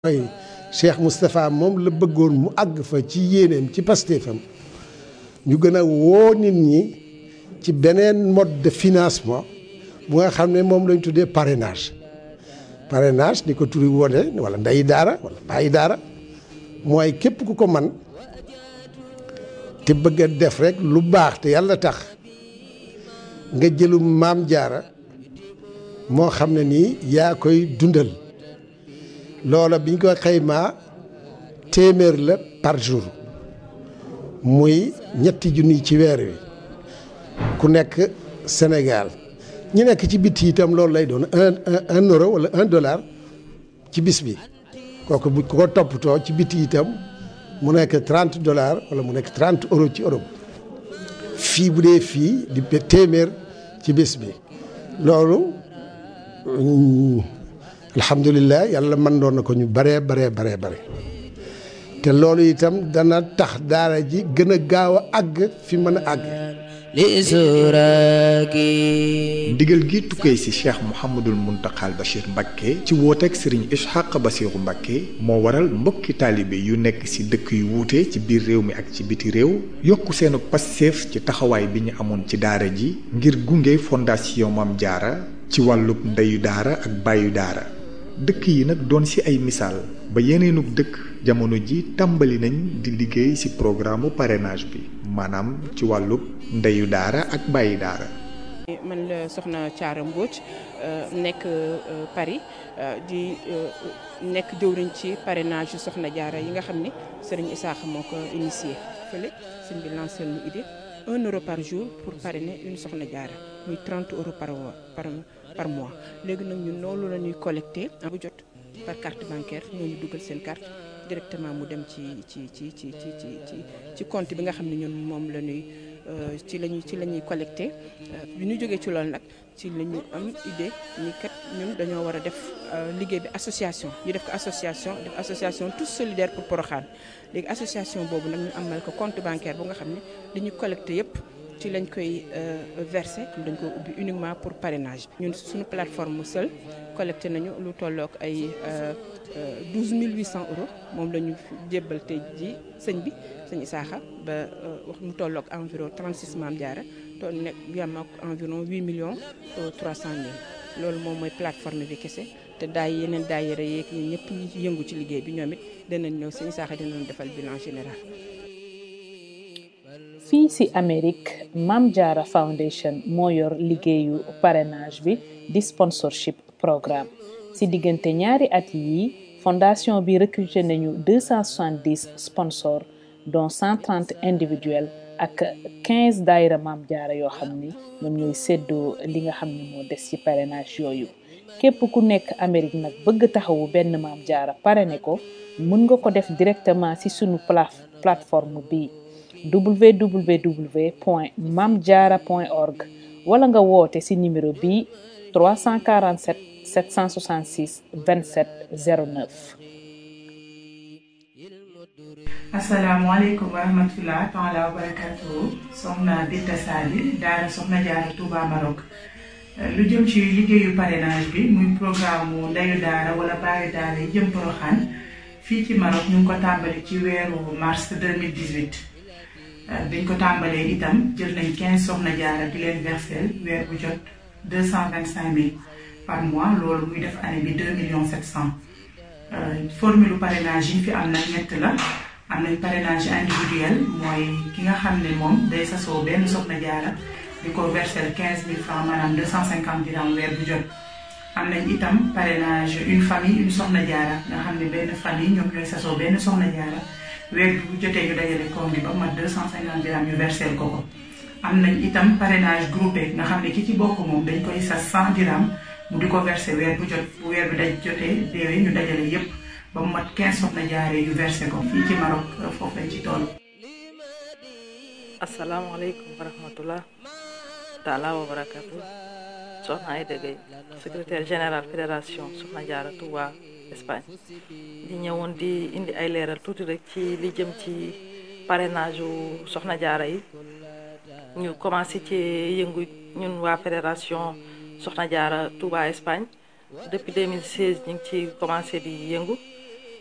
mooy Cheikh Moustapha moom la bëggoon mu àgg fa ci yéeneem ci pastéefam ñu gën a woo nit ñi ci beneen mode de financement bu nga xam ne moom lañ tuddee parrainage. Parrainage ni ko turi wone wala ndeyi daara wala bàyyi daara mooy képp ku ko man te bëgg a def rek lu baax te yàlla tax nga jëlum maam jaara moo xam ne nii yaa koy dundal loola biñ ko xaymaa téeméer la par jour muy ñetti junni ci weer wi ku nekk Sénégal ñi nekk ci biti itam loolu lay doon un euro wala $1 ci bis bi kooku bu ko toppatoo ci biti itam mu nekk $30 wala mu nekk €30 ci Europe fii bu dee fii di téeméer ci bis bi loolu alhamdulilah yàlla mën doon na ko ñu bare te loolu itam dana tax daara ji gën a gaaw a àgg fi mën a àgg. ndigal gi tukkee ci Cheikh Mouhamadul Muntaxal Bachir Mbacké ci wooteeg Serigne Ishaq Bassirou Mbacké moo waral mbokki taalibe yu nekk ci dëkk yu wuute ci biir réew mi ak ci biti réew yokku seenu passeef ci taxawaay bi ñu amoon ci daara ji ngir gunge fondation Mame Diarra ci wàllub ndeyu daara ak bàyyu daara dëkk yi nag doon ci ay misaal ba yeneenug dëkk jamono ji tàmbali nañ di liggéey ci programme parrainage bi maanaam ci wàllub ndeyu daara ak bàyyi daara. man la soxna Thiara Mbodj nekk Paris di nekk jëwriñ ci parrainage yu soxna Diarra yi nga xam ne Serigne Issakha moo ko initié fële sëñ bi lancé lu idée €1 par jour pour parrainer une soxna Diarra muy €30 par mois léegi nag ñun loolu la ñuy collecté bu jot par carte bancaire ñooñu dugal seen carte directement mu dem ci compte bi nga xam ne ñun moom la ñuy ci la ñuy collecté bi ñu jógee ci loolu nag ci la ñu am idée ni kat ñun dañoo war a def liggéey bi association ñu def ko association tous solidaires pour Porokhane léegi association boobu nag ñu amal ko compte bancaire bu nga xam ne dañuy collecté yëpp ci lañ koy versé dañ ko ubbi uniquement pour parrainage ñun suñu plateforme seul collecté nañu lu tollook ay €12 800 moom la ñu jébbal tey ji sëñ Issakha ba wax mu tollook environ 36 Mame Diarra toll nekk yam ak environ 8,300,000 loolu moom mooy plateforme bi kese te yeneen daayira yeeg ñun ñëpp ñi yëngu ci liggéey bi ñoom it danañ ñëw sëñ Issakha dinañ defal bilan général. fii ci Amérique Mame Diarra Foundation moo yor liggéeyu parrainage bi di sponsorship programme ci diggante ñaari at yi fondation bi recruté nañu 270 sponsors dont 130 individuels ak 15 daayira Mame Diarra yoo xam ni ñoom ñooy séddoo li nga xam ne moo des ci parrainage yooyu képp ku nekk Amérique nag bëgg taxawu benn Mame Diarra parrainé ko mën nga ko def directement ci sunu plateforme bi www.mamediarra.org wala nga woote ci numéro bi 347 766 27 09. asalaamaaleykum wa rahmatulah taala wa barakatuhu soxna Binta Sali daara soxna Diarra Touba Maroc lu jëm ci liggéeyu parrainage bi muy programme mu ndeyu daara wala baayu daara yi jëm Porokhane fii ci Maroc ñu ngi ko tàmbali ci weeru mars 2018 biñ ko tàmbalee itam jël nañ 15 soxna Diarra di leen versel weer bu jot 225 000 par mois loolu muy def année bi 2,7 millions. formule parrainage yi fi am nag ñett la am nañ parrainage individuel mooy ki nga xam ne moom day sasoo benn soxna Diarra di ko versel 15 000 francs maanaam 250 dirhams weer bu jot. am nañ itam parrainage une famille une soxna Diarra nga xam ne benn famille ñoom ñooy sasoo benn soxna Diarra weer bu jotee ñu dajale koom bi ba mat 250 dirhams ñu versel ko. am nañ itam parrainage groupé nga xam ne ki ci bokk moom dañ koy sas 100 dirhams mu di ko versé weer bu jot bu weer bi daj jotee déwén ñu dajale yépp ba mu mat 15 soxna Diarra yu versé ko fii ci Maroc foofu lañ ci toll. asalaamaaleykum wa rahmatullah taala wa barakatu soxna Aïda Gueye secrétaire général fédération soxna Diarra Touba Espagne di ñëwoon di indi ay leeral tuuti rek ci li jëm ci parrainage u soxna Diarra yi ñu commencé ci yëngu ñun waa fédération soxna Diarra Touba Espagne depuis 2016 ñu ngi ci commencé di yëngu